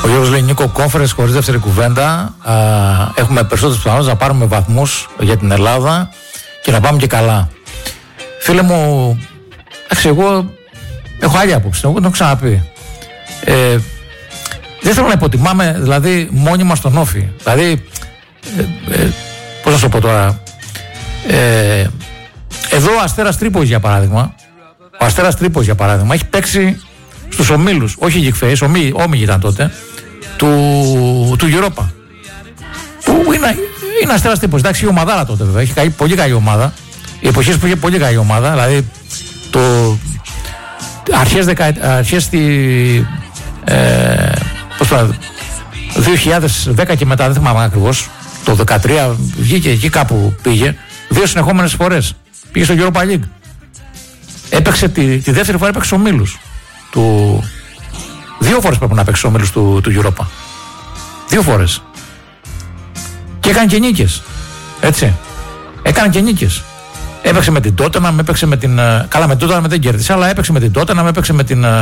Ο Γιώργος λέει: Νίκο, conference χωρίς δεύτερη κουβέντα. Έχουμε περισσότερες πιθανότητες να πάρουμε βαθμούς για την Ελλάδα και να πάμε και καλά. Φίλε μου, εγώ έχω άλλη άποψη. Εγώ το έχω ξαναπεί. Δεν θέλω να υποτιμάμε δηλαδή μόνοι μας τον Όφη. Δηλαδή, πώς να σου πω τώρα. Εδώ ο Αστέρας Τρίπολης για παράδειγμα. Ο Αστέρας Τρίπολης για παράδειγμα έχει παίξει στους ομίλους, όχι Geek Face, όμιλοι ήταν τότε, του Europa. Που είναι Αστέρας Τρίπολης. Εντάξει, η ομαδάρα τότε βέβαια. Έχει πολύ καλή ομάδα. Οι εποχές που είχε πολύ καλή ομάδα, δηλαδή αρχές τη 2010 και μετά, δεν θυμάμαι ακριβώς, το 2013 βγήκε εκεί κάπου πήγε, 2 συνεχόμενες φορές πήγε στο Europa League. Έπαιξε τη δεύτερη φορά, έπαιξε ομίλους. 2 φορές πρέπει να παίξει ομίλους του Europa. 2 φορές. Και έκανε και νίκες. Έτσι. Έκανε και νίκες. Έπαιξε με την Tottenham, έπαιξε με την. Καλά, με την Tottenham δεν κέρδισε, αλλά έπαιξε με την Tottenham, έπαιξε με την.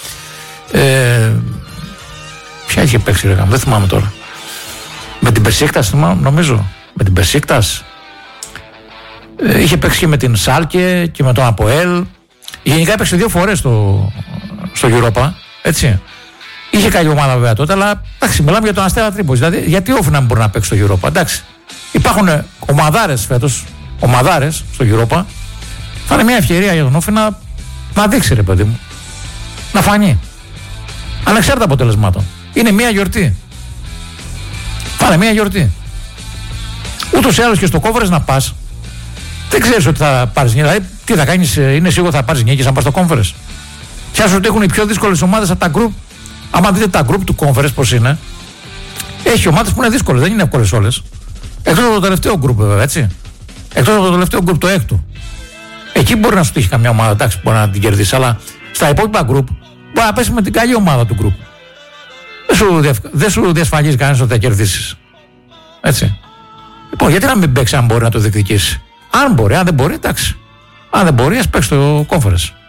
Ποια είχε παίξει, ρε, δεν θυμάμαι τώρα. Με την Μπεσίκτας, νομίζω. Με την Μπεσίκτας. Είχε παίξει και με την Σάλκε και με τον Αποέλ. Γενικά έπαιξε 2 φορές στο Europa. Έτσι. Είχε καλή ομάδα βέβαια τότε, αλλά εντάξει, μιλάμε για τον Αστέρα Τρίπολης. Δηλαδή, γιατί όφη να μην μπορεί να παίξει στο Europa. Εντάξει. Υπάρχουν ομαδάρες φέτος, ομαδάρες στο Europa. Θα είναι μια ευκαιρία για τον Όφη να δείξει, ρε παιδί μου. Να φανεί. Ανεξάρτητα αποτελεσμάτων. Είναι μια γιορτή. Θα είναι μια γιορτή. Ούτως ή άλλως και στο Conference να πας, δεν ξέρεις ότι θα πάρεις νίκη. Δηλαδή, τι θα κάνεις, είναι σίγουρο θα πάρεις νίκη αν πας στο Conference. Πιάσου ότι έχουν οι πιο δύσκολες ομάδες από τα group. Άμα δείτε τα group του Conference πώς είναι, έχει ομάδες που είναι δύσκολες, δεν είναι εύκολες όλες. Εκτός από το τελευταίο group, βέβαια, έτσι. Εκτός από το τελευταίο group, το έκτο. Εκεί μπορεί να σου τύχει καμιά ομάδα, εντάξει, μπορεί να την κερδίσει, αλλά στα υπόλοιπα group μπορεί να πέσει με την καλή ομάδα του group. Δεν σου διασφαλίζει κανένας ότι θα κερδίσεις. Έτσι. Λοιπόν, γιατί να μην παίξει αν μπορεί να το διεκδικήσει. Αν μπορεί, αν δεν μπορεί, εντάξει. Αν δεν μπορεί, ας παίξει το Conference.